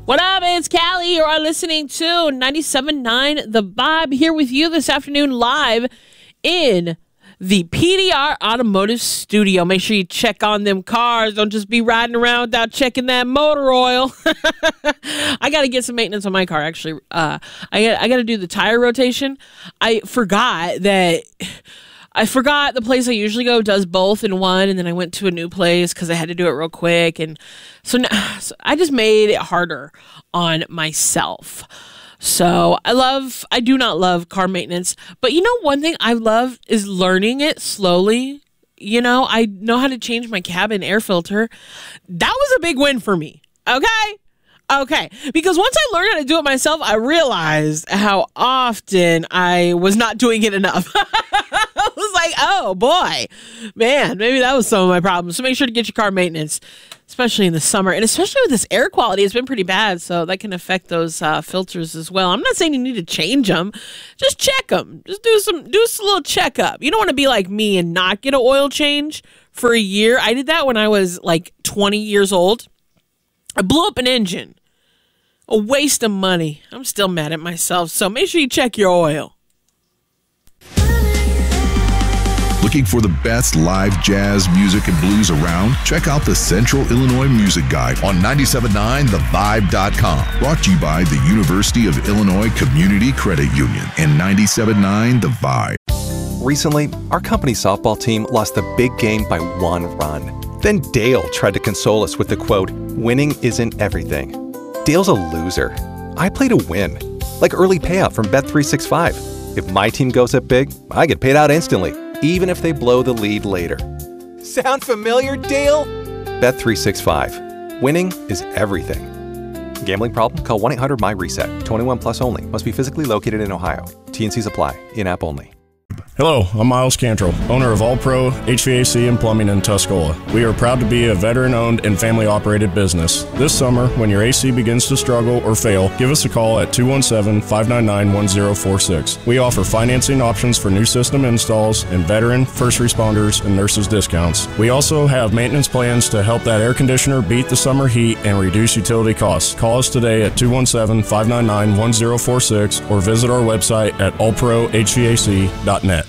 What up? It's Callie. You are listening to 97.9 The Vibe, here with you this afternoon live in the PDR Automotive Studio. Make sure you check on them cars. Don't just be riding around without checking that motor oil. I got to get some maintenance on my car, actually. I got to do the tire rotation. I forgot the place I usually go does both in one, and then I went to a new place because I had to do it real quick. And so I just made it harder on myself. So I do not love car maintenance, but you know, one thing I love is learning it slowly. You know, I know how to change my cabin air filter. That was a big win for me. Okay. Because once I learned how to do it myself, I realized how often I was not doing it enough. I was like, oh boy, man, maybe that was some of my problems. So make sure to get your car maintenance, especially in the summer, and especially with this air quality. It's been pretty bad, so that can affect those filters as well. I'm not saying you need to change them. Just check them. Just do a little checkup. You don't want to be like me and not get an oil change for a year. I did that when I was like 20 years old. I blew up an engine. A waste of money. I'm still mad at myself, so make sure you check your oil. Looking for the best live jazz music and blues around? Check out the Central Illinois Music Guide on 979thevibe.com. Brought to you by the University of Illinois Community Credit Union and 97.9 The Vibe. Recently, our company softball team lost the big game by 1 run. Then Dale tried to console us with the quote, "Winning isn't everything." Dale's a loser. I play to win, like early payout from Bet365. If my team goes up big, I get paid out instantly, even if they blow the lead later. Sound familiar, Dale? Bet365. Winning is everything. Gambling problem? Call 1-800-MY-RESET. 21 plus only. Must be physically located in Ohio. T&Cs apply. In-app only. Hello, I'm Miles Cantrell, owner of All Pro HVAC and Plumbing in Tuscola. We are proud to be a veteran-owned and family-operated business. This summer, when your AC begins to struggle or fail, give us a call at 217-599-1046. We offer financing options for new system installs and veteran, first responders, and nurses discounts. We also have maintenance plans to help that air conditioner beat the summer heat and reduce utility costs. Call us today at 217-599-1046 or visit our website at allprohvac.net.